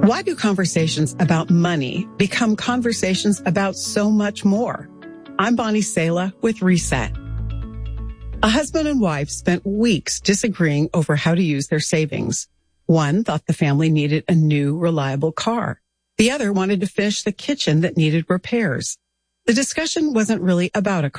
Why do conversations about money become conversations about so much more? I'm Bonnie Sala with Reset. A husband and wife spent weeks disagreeing over how to use their savings. One thought the family needed a new, reliable car. The other wanted to finish the kitchen that needed repairs. The discussion wasn't really about a